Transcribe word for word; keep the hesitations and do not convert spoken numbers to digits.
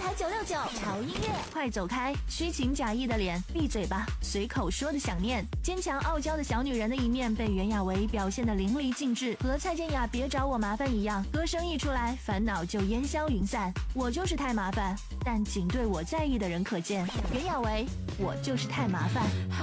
百九六九，潮音乐。 快走开，虚情假意的脸，闭嘴吧，随口说的想念。坚强傲娇的小女人的一面被袁娅维表现得淋漓尽致，和蔡健雅别找我麻烦一样，歌声一出来，烦恼就烟消云散。我就是太麻烦，但仅对我在意的人可见。袁娅维，我就是太麻烦。